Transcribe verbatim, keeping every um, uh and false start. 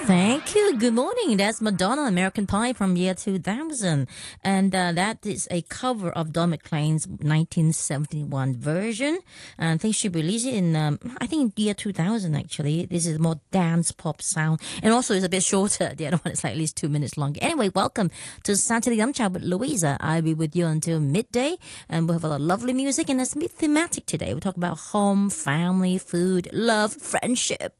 Thank you. Good morning. That's Madonna, American Pie from year two thousand. And uh, that is a cover of Don McLean's nineteen seventy-one version. And I think she released it in, um, I think, year two thousand, actually. This is more dance pop sound. And also it's a bit shorter. The other one is like at least two minutes longer. Anyway, welcome to Saturday Yum Chat with Louisa. I'll be with you until midday. And we'll have a lot of lovely music. And it's a bit thematic today. We'll talk about home, family, food, love, friendship.